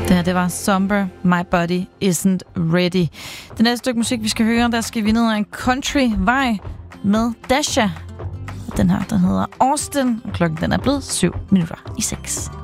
Det var Somber, My Body Isn't Ready. Det næste stykke musik, vi skal høre, der skal vi ned ad en country-vej med Dasha. Den her, den hedder Austin, og klokken den er blevet 7:07.